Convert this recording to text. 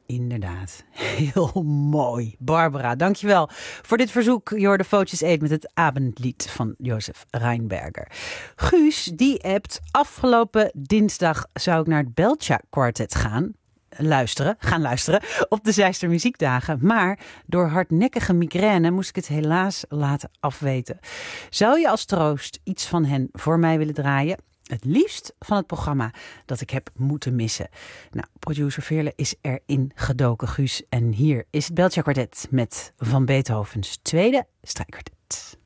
Inderdaad, heel mooi. Barbara, dankjewel voor dit verzoek. Je hoorde Vootjes Eet met het Abendlied van Jozef Reinberger. Guus, die appt, afgelopen dinsdag zou ik naar het Beltja Quartet gaan luisteren op de Zeister Muziekdagen. Maar door hardnekkige migraine moest ik het helaas laten afweten. Zou je als troost iets van hen voor mij willen draaien? Het liefst van het programma dat ik heb moeten missen. Nou, producer Veerle is erin gedoken, Guus. En hier is het Beltja Quartet met Van Beethovens tweede strijkkwartet.